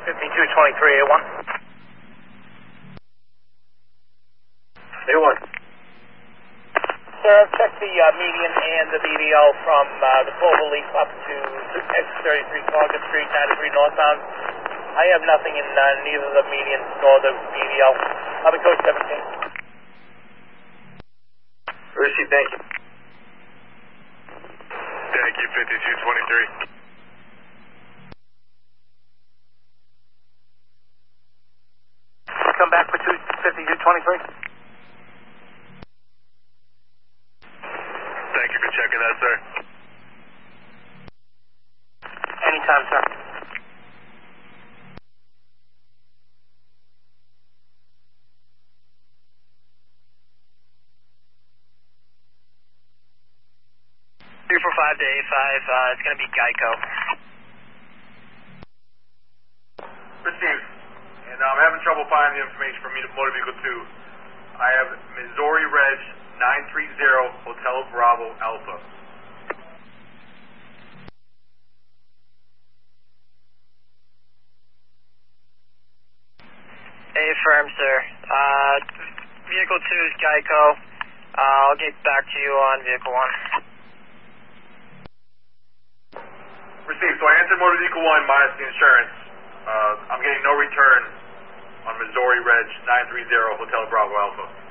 5223A1. A1. Sir, check the median and the BDL from the Clover Leaf up to X33 Target Street, 93 northbound. I have nothing in neither the median nor the BDL. I'll be code 17. Received, thank you. Thank you, 5223. Come back for 5223. Thank you for checking that, sir. Anytime, sir. Three four five to A5. It's going to be Geico. Received. And I'm having trouble finding the information from Motor Vehicle 2. I have Missouri Reg 930 Hotel Bravo Alpha. Affirm, sir. Vehicle 2 is Geico. I'll get back to you on Vehicle 1. Received. So I answered Motor Vehicle 1 minus the insurance. I'm getting no return on Missouri Reg 930 Hotel Bravo Alpha.